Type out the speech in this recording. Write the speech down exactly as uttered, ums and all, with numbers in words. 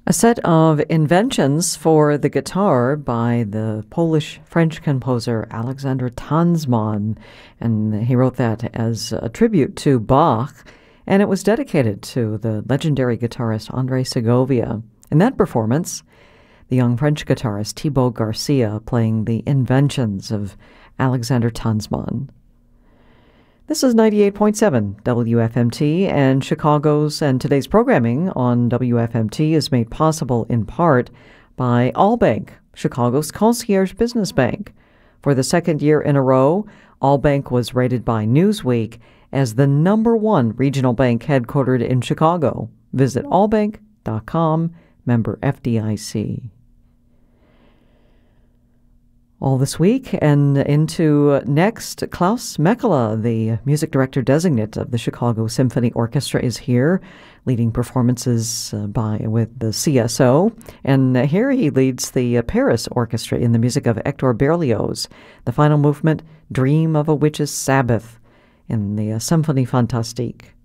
A set of inventions for the guitar by the Polish-French composer Alexander Tanzmann, and he wrote that as a tribute to Bach, and it was dedicated to the legendary guitarist André Segovia. In that performance, the young French guitarist Thibaut Garcia playing the inventions of Alexander Tanzmann. This is ninety-eight point seven W F M T, and Chicago's and today's programming on W F M T is made possible in part by Allbank, Chicago's concierge business bank. For the second year in a row, Allbank was rated by Newsweek as the number one regional bank headquartered in Chicago. Visit allbank dot com, member F D I C. All this week and into next, Klaus Mekela, the music director designate of the Chicago Symphony Orchestra, is here, leading performances uh, by with the C S O. And uh, here he leads the uh, Paris Orchestra in the music of Hector Berlioz, the final movement, Dream of a Witch's Sabbath, in the uh, Symphonie Fantastique.